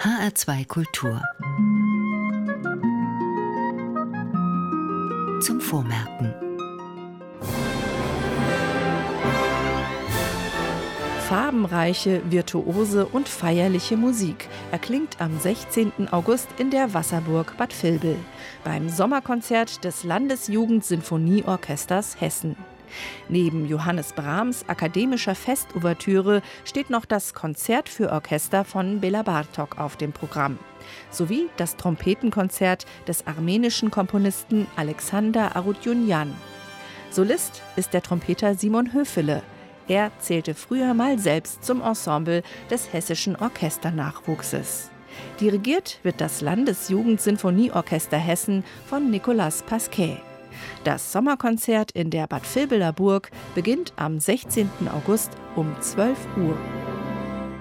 HR2 Kultur. Zum Vormerken. Farbenreiche, virtuose und feierliche Musik erklingt am 16. August in der Wasserburg Bad Vilbel beim Sommerkonzert des Landesjugendsinfonieorchesters Hessen. Neben Johannes Brahms akademischer Festouvertüre steht noch das Konzert für Orchester von Bela Bartok auf dem Programm, sowie das Trompetenkonzert des armenischen Komponisten Alexander Arutjunjan. Solist ist der Trompeter Simon Höfele. Er zählte früher mal selbst zum Ensemble des hessischen Orchesternachwuchses. Dirigiert wird das Landesjugendsinfonieorchester Hessen von Nicolas Pasquet. Das Sommerkonzert in der Bad Vilbeler Burg beginnt am 16. August um 12 Uhr.